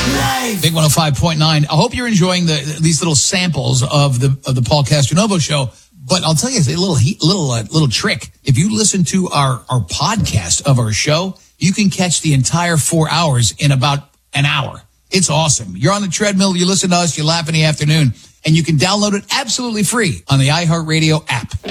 Big 105.9. I hope you're enjoying these little samples of the Paul Castronovo show. But I'll tell you a little trick. If you listen to our podcast of our show, you can catch the entire 4 hours in about an hour. It's awesome. You're on the treadmill, you listen to us, you laugh in the afternoon, and you can download it absolutely free on the iHeartRadio app.